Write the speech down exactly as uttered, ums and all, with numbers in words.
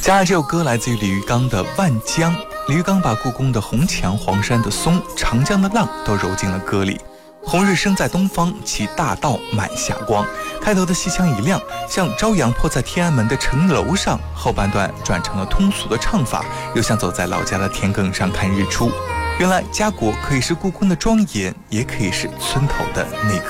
加上这首歌来自于李玉刚的《万江》，李玉刚把故宫的红墙、黄山的松、长江的浪都揉进了歌里。红日升在东方，其大道满霞光。开头的戏腔一亮，像朝阳破在天安门的城楼上；后半段转成了通俗的唱法，又像走在老家的田埂上看日出。原来家国可以是故宫的庄严，也可以是村头的那棵